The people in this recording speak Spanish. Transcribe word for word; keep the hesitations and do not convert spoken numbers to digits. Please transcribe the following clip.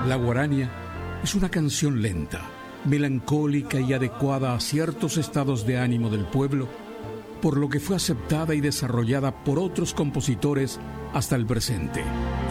La guarania es una canción lenta, melancólica y adecuada a ciertos estados de ánimo del pueblo, por lo que fue aceptada y desarrollada por otros compositores hasta el presente.